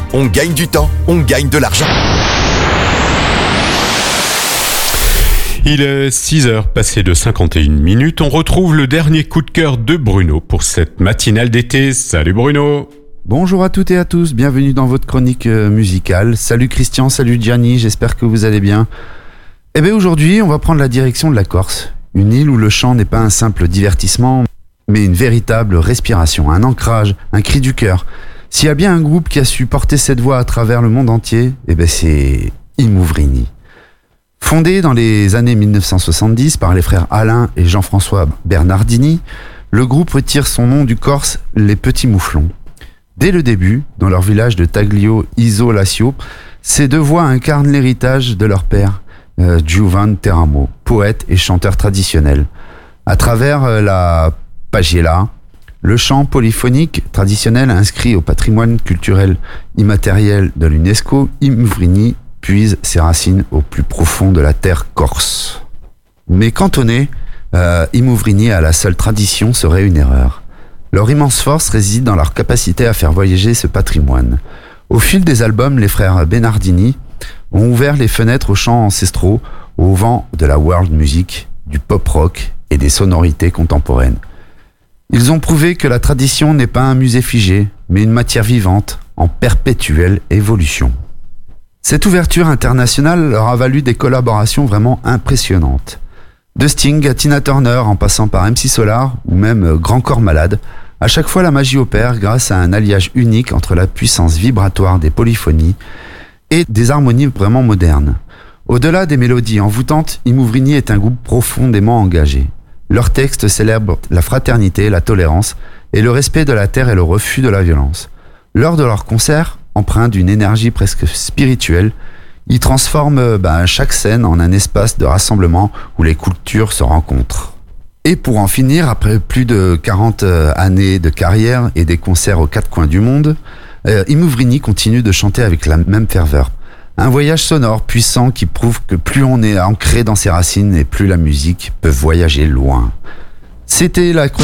on gagne du temps, on gagne de l'argent. Il est 6h passé de 51 minutes. On retrouve le dernier coup de cœur de Bruno pour cette matinale d'été. Salut Bruno. Bonjour à toutes et à tous, bienvenue dans votre chronique musicale. Salut Christian, salut Gianni, j'espère que vous allez bien. Eh bien aujourd'hui, on va prendre la direction de la Corse. Une île où le chant n'est pas un simple divertissement, mais une véritable respiration, un ancrage, un cri du cœur. S'il y a bien un groupe qui a su porter cette voix à travers le monde entier, eh bien c'est Imouvrini. Fondé dans les années 1970 par les frères Alain et Jean-François Bernardini, le groupe retire son nom du Corse, les Petits Mouflons. Dès le début, dans leur village de Taglio Iso-Lacio, ces deux voix incarnent l'héritage de leur père, Giovan Teramo, poète et chanteur traditionnel. À travers la pagiella, le chant polyphonique traditionnel inscrit au patrimoine culturel immatériel de l'UNESCO, Imouvrini puise ses racines au plus profond de la terre corse. Mais cantonner Imouvrini à la seule tradition serait une erreur. Leur immense force réside dans leur capacité à faire voyager ce patrimoine. Au fil des albums, les frères Bernardini ont ouvert les fenêtres aux chants ancestraux, au vent de la world music, du pop rock et des sonorités contemporaines. Ils ont prouvé que la tradition n'est pas un musée figé, mais une matière vivante, en perpétuelle évolution. Cette ouverture internationale leur a valu des collaborations vraiment impressionnantes. De Sting à Tina Turner en passant par MC Solar ou même Grand Corps Malade, à chaque fois la magie opère grâce à un alliage unique entre la puissance vibratoire des polyphonies et des harmonies vraiment modernes. Au-delà des mélodies envoûtantes, Imouvrini est un groupe profondément engagé. Leurs textes célèbrent la fraternité, la tolérance et le respect de la terre et le refus de la violence. Lors de leurs concerts, empreints d'une énergie presque spirituelle, ils transforment chaque scène en un espace de rassemblement où les cultures se rencontrent. Et pour en finir, après plus de 40 années de carrière et des concerts aux quatre coins du monde, Imouvrini continue de chanter avec la même ferveur. Un voyage sonore puissant qui prouve que plus on est ancré dans ses racines et plus la musique peut voyager loin. C'était la